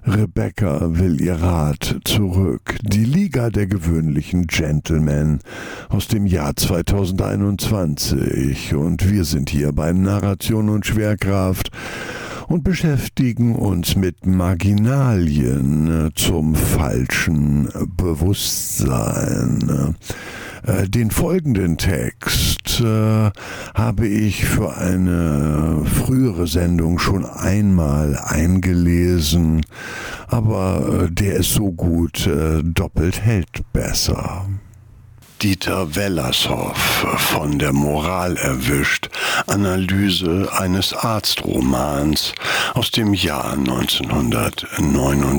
Rebecca will ihr Rad zurück. Die Liga der gewöhnlichen Gentlemen aus dem Jahr 2021. Und wir sind hier bei Narration und Schwerkraft und beschäftigen uns mit Marginalien zum falschen Bewusstsein. Den folgenden Text habe ich für eine frühere Sendung schon einmal eingelesen, aber der ist so gut, doppelt hält besser. Dieter Wellershoff von der Moral erwischt, Analyse eines Arztromans aus dem Jahr 1969.